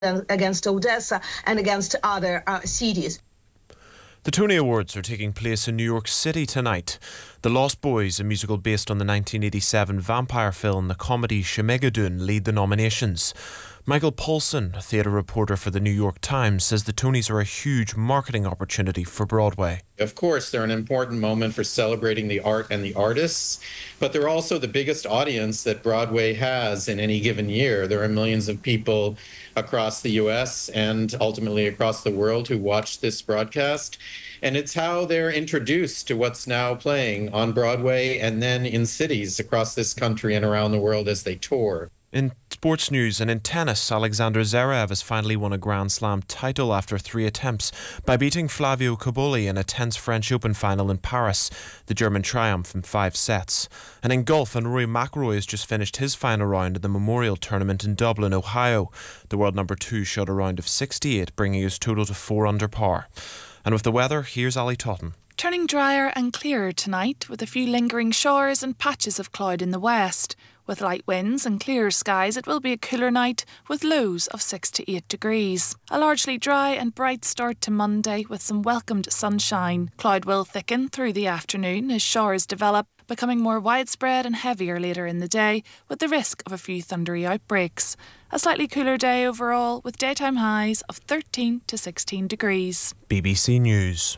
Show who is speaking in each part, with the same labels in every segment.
Speaker 1: against Odessa and against other cities.
Speaker 2: The Tony Awards are taking place in New York City tonight. The Lost Boys, a musical based on the 1987 vampire film The Comedy Shemegedun, lead the nominations. Michael Paulson, a theatre reporter for the New York Times, says the Tonys are a huge marketing opportunity for Broadway.
Speaker 3: Of course, they're an important moment for celebrating the art and the artists, but they're also the biggest audience that Broadway has in any given year. There are millions of people across the U.S. and ultimately across the world who watch this broadcast. And it's how they're introduced to what's now playing on Broadway and then in cities across this country and around the world as they tour.
Speaker 2: In sports news and in tennis, Alexander Zverev has finally won a Grand Slam title after 3 attempts by beating Flavio Cobolli in a tense French Open final in Paris, the German triumph in 5 sets. And in golf, Rory McIlroy has just finished his final round of the Memorial Tournament in Dublin, Ohio. The world number 2 shot a round of 68, bringing his total to 4 under par. And with the weather, here's Ali Totten.
Speaker 4: Turning drier and clearer tonight, with a few lingering showers and patches of cloud in the west. With light winds and clearer skies, it will be a cooler night with lows of 6 to 8 degrees. A largely dry and bright start to Monday with some welcomed sunshine. Cloud will thicken through the afternoon as showers develop, becoming more widespread and heavier later in the day, with the risk of a few thundery outbreaks. A slightly cooler day overall, with daytime highs of 13 to 16 degrees.
Speaker 2: BBC News.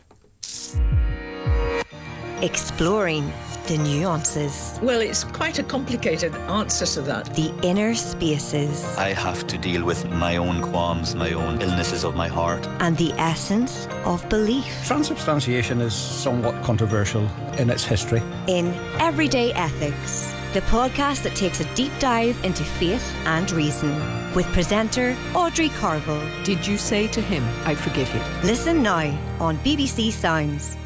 Speaker 5: Exploring the nuances.
Speaker 6: Well, it's quite a complicated answer to that.
Speaker 5: The inner spaces.
Speaker 7: I have to deal with my own qualms, my own illnesses of my heart.
Speaker 5: And the essence of belief.
Speaker 8: Transubstantiation is somewhat controversial in its history.
Speaker 5: In Everyday Ethics, the podcast that takes a deep dive into faith and reason. With presenter Audrey Carville.
Speaker 6: Did you say to him, I forgive you?
Speaker 5: Listen now on BBC Sounds.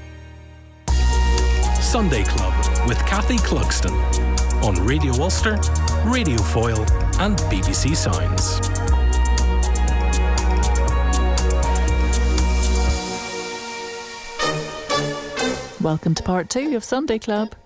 Speaker 9: Sunday Club with Kathy Clugston on Radio Ulster, Radio Foyle and BBC Sounds.
Speaker 10: Welcome to part 2 of Sunday Club.